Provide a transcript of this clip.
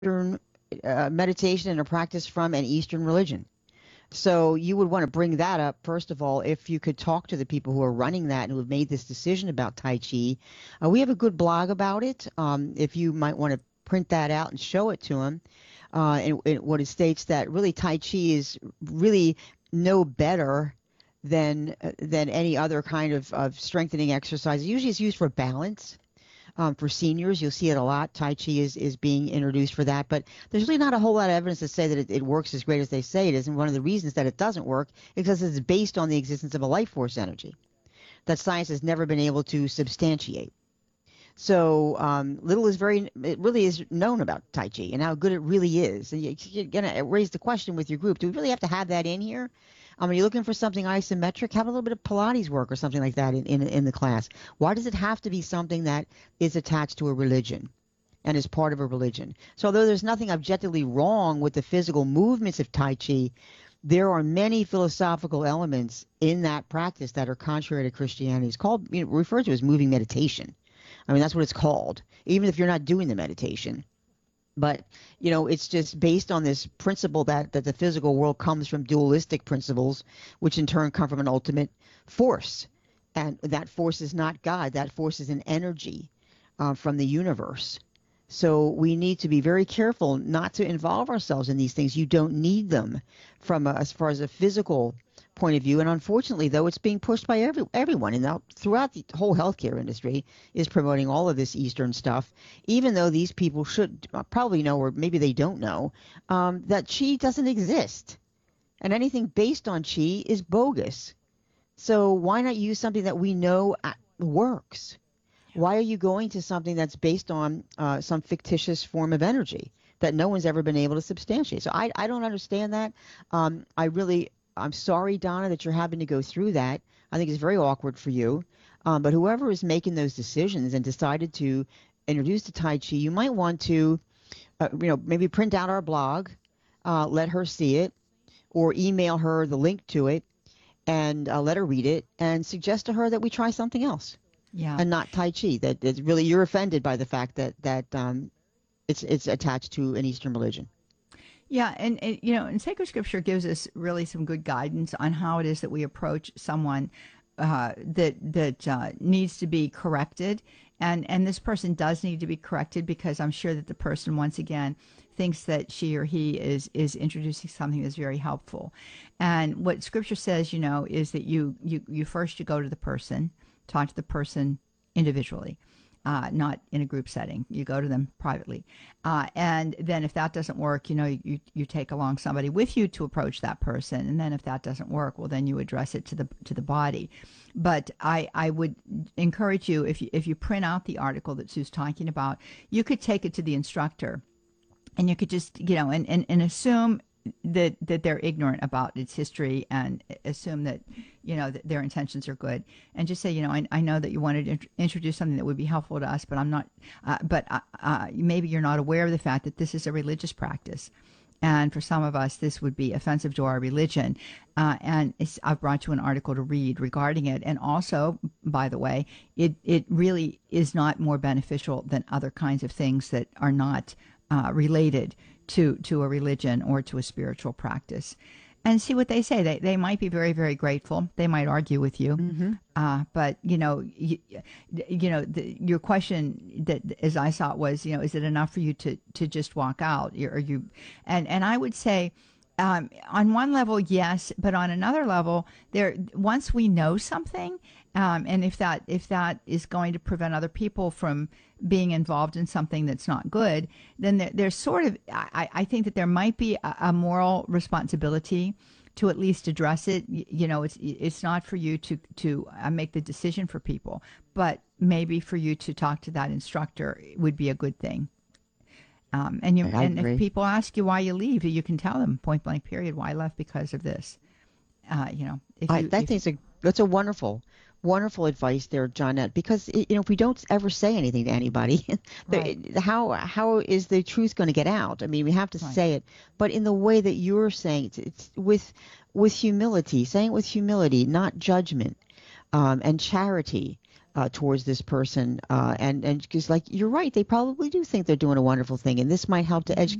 meditation and a practice from an Eastern religion. So you would want to bring that up, first of all, if you could talk to the people who are running that and who have made this decision about Tai Chi. We have a good blog about it. If you might want to print that out and show it to them. And what it states that really Tai Chi is really no better than any other kind of strengthening exercise. Usually it's used for balance. For seniors, you'll see it a lot. Tai Chi is being introduced for that, but there's really not a whole lot of evidence to say that it works as great as they say it is. And one of the reasons that it doesn't work is because it's based on the existence of a life force energy that science has never been able to substantiate. So it really is known about Tai Chi and how good it really is. And you're going to raise the question with your group, do we really have to have that in here? Are you looking for something isometric? Have a little bit of Pilates work or something like that in the class. Why does it have to be something that is attached to a religion and is part of a religion? So although there's nothing objectively wrong with the physical movements of Tai Chi, there are many philosophical elements in that practice that are contrary to Christianity. It's called, referred to as moving meditation. That's what it's called, even if you're not doing the meditation. But, it's just based on this principle that the physical world comes from dualistic principles, which in turn come from an ultimate force. And that force is not God. That force is an energy from the universe. So we need to be very careful not to involve ourselves in these things. You don't need them as far as a physical point of view. And unfortunately, though, it's being pushed by everyone. And now, throughout the whole healthcare industry is promoting all of this Eastern stuff, even though these people should probably know, or maybe they don't know, that Qi doesn't exist. And anything based on Qi is bogus. So why not use something that we know works? Why are you going to something that's based on some fictitious form of energy that no one's ever been able to substantiate? So I don't understand that. I'm sorry, Donna, that you're having to go through that. I think it's very awkward for you. But whoever is making those decisions and decided to introduce the Tai Chi, you might want to, maybe print out our blog, let her see it, or email her the link to it, and let her read it, and suggest to her that we try something else. Yeah. And not Tai Chi. That it's really, you're offended by the fact that it's attached to an Eastern religion. Yeah, and sacred scripture gives us really some good guidance on how it is that we approach someone that needs to be corrected, and this person does need to be corrected, because I'm sure that the person, once again, thinks that she or he is introducing something that's very helpful. And what scripture says, is that you first, you go to the person, talk to the person individually. Not in a group setting. You go to them privately. And then if that doesn't work, you take along somebody with you to approach that person. And then if that doesn't work, well, then you address it to the body. But I would encourage you, if you print out the article that Sue's talking about, you could take it to the instructor, and you could just, and assume that they're ignorant about its history, and assume that that their intentions are good, and just say, I know that you wanted to introduce something that would be helpful to us, but I'm not but maybe you're not aware of the fact that this is a religious practice, and for some of us this would be offensive to our religion, and I've brought you an article to read regarding it. And also, by the way, it really is not more beneficial than other kinds of things that are not related to a religion or to a spiritual practice. And see what they say. They might be very, very grateful. They might argue with you. Mm-hmm. But your question, that as I saw it, was, is it enough for you to just walk out? And I would say, on one level, yes, but on another level, once we know something, and if that is going to prevent other people from being involved in something that's not good, then there's sort of, I think that there might be a moral responsibility to at least address it. It's not for you to make the decision for people, but maybe for you to talk to that instructor would be a good thing. And if people ask you why you leave, you can tell them point blank period, why I left, because of this. That's a wonderful advice there, Johnette, because if we don't ever say anything to anybody, right. how is the truth going to get out? We have to say it, but in the way that you're saying, it's with humility, saying it with humility, not judgment, and charity. towards this person, and because like you're right, they probably do think they're doing a wonderful thing, and this might help to educate